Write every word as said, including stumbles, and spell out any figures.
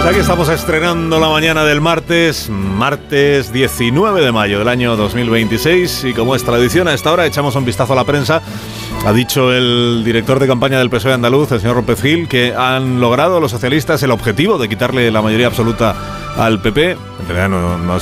Aquí estamos estrenando la mañana del martes, martes diecinueve de mayo del año dos mil veintiséis, y como es tradición a esta hora echamos un vistazo a la prensa. Ha dicho el director de campaña del P S O E andaluz, el señor López Gil, que han logrado los socialistas el objetivo de quitarle la mayoría absoluta al P P. En realidad no, no